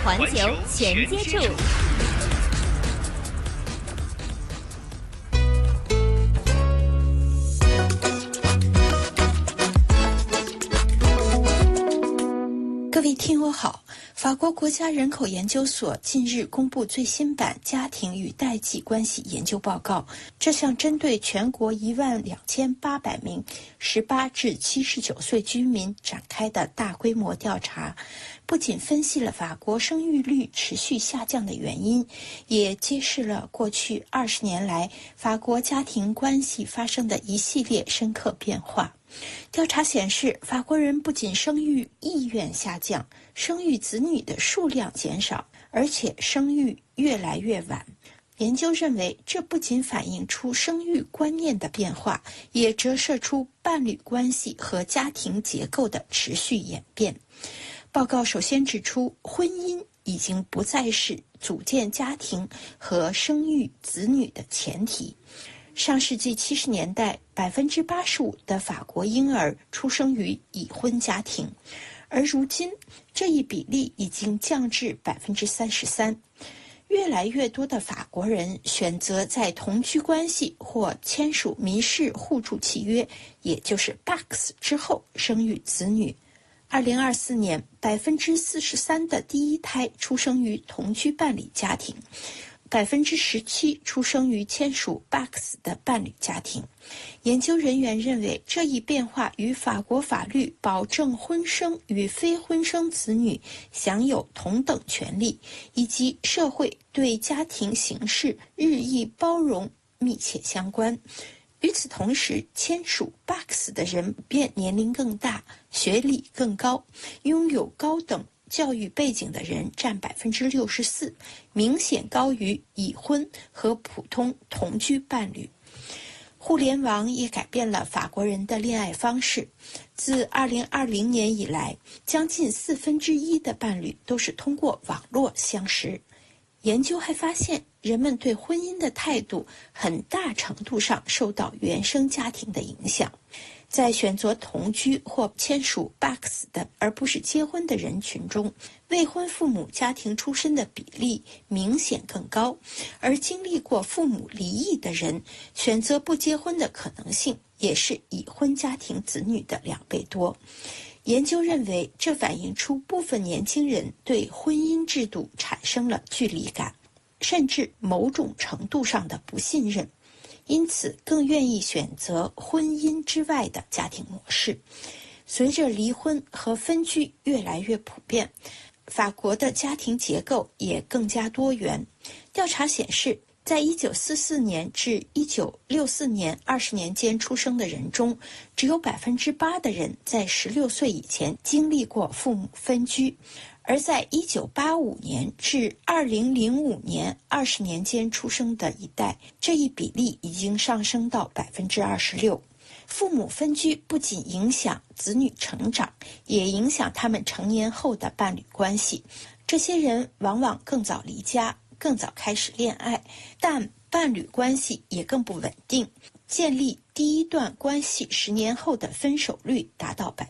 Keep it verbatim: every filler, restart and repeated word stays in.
环球全接触。 各位听友好，法国国家人口研究所近日公布最新版家庭与代际关系研究报告。这项针对全国一万两千八百名十八至七十九岁居民展开的大规模调查，不仅分析了法国生育率持续下降的原因，也揭示了过去二十年来法国家庭关系发生的一系列深刻变化。调查显示，法国人不仅生育意愿下降，生育子女的数量减少，而且生育越来越晚。研究认为，这不仅反映出生育观念的变化，也折射出伴侣关系和家庭结构的持续演变。报告首先指出，婚姻已经不再是组建家庭和生育子女的前提。上世纪七十年代，百分之八十五的法国婴儿出生于已婚家庭，而如今这一比例已经降至百分之三十三。越来越多的法国人选择在同居关系或签署民事互助契约，也就是 B A C 之后生育子女。二零二四年，百分之四十三的第一胎出生于同居伴侣家庭。百分之十七出生于签署 B A C 的伴侣家庭。研究人员认为，这一变化与法国法律保证婚生与非婚生子女享有同等权利，以及社会对家庭形式日益包容密切相关。与此同时，签署 B A C 的人普遍年龄更大，学历更高，拥有高等教育背景的人占百分之六十四，明显高于已婚和普通同居伴侣。互联网也改变了法国人的恋爱方式。自二零二零年以来，将近四分之一的伴侣都是通过网络相识。研究还发现，人们对婚姻的态度很大程度上受到原生家庭的影响。在选择同居或签署 B A C 的而不是结婚的人群中，未婚父母家庭出身的比例明显更高，而经历过父母离异的人选择不结婚的可能性也是已婚家庭子女的两倍多。研究认为，这反映出部分年轻人对婚姻制度产生了距离感，甚至某种程度上的不信任，因此更愿意选择婚姻之外的家庭模式。随着离婚和分居越来越普遍，法国的家庭结构也更加多元。调查显示，在一九四四年至一九六四年二十年间出生的人中，只有百分之八的人在十六岁以前经历过父母分居，而在一九八五年至二零零五年二十年间出生的一代，这一比例已经上升到百分之二十六。父母分居不仅影响子女成长，也影响他们成年后的伴侣关系。这些人往往更早离家，更早开始恋爱，但伴侣关系也更不稳定。建立第一段关系十年后的分手率达到百